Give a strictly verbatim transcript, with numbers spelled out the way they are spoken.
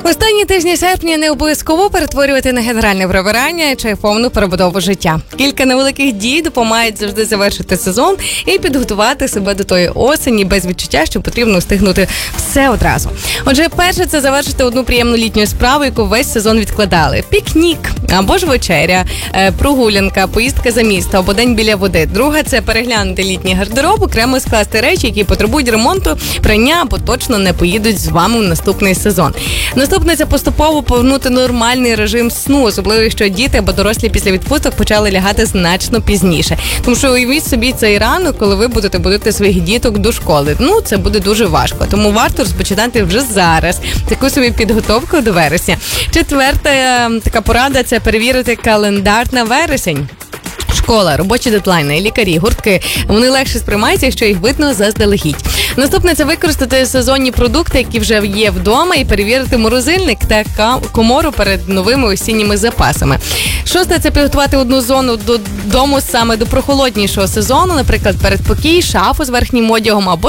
Останні тижні серпня не обов'язково перетворювати на генеральне прибирання чи повну перебудову життя. Кілька невеликих дій допомагають завжди завершити сезон і підготувати себе до тої осені без відчуття, що потрібно встигнути все одразу. Отже, перше – це завершити одну приємну літню справу, яку весь сезон відкладали. Пікнік, або ж вечеря, прогулянка, поїздка за місто, або день біля води. Друга – це переглянути літній гардероб, окремо скласти речі, які потребують ремонту, прання, або точно не поїдуть з вами в наступний сезон. Наступне – це поступово повернути нормальний режим сну, особливо, якщо діти або дорослі після відпусток почали лягати значно пізніше. Тому що уявіть собі цей ранок, коли ви будете будити своїх діток до школи. Ну, це буде дуже важко. Тому варто розпочинати вже зараз таку собі підготовку до вересня. Четверта така порада – це перевірити календар на вересень. Школа, робочі дедлайни, лікарі, гуртки. Вони легше сприймаються, якщо їх видно заздалегідь. Наступне – це використати сезонні продукти, які вже є вдома, і перевірити морозильник та комору перед новими осінніми запасами. Шосте – це підготувати одну зону додому саме до прохолоднішого сезону, наприклад, передпокій, шафу з верхнім одягом або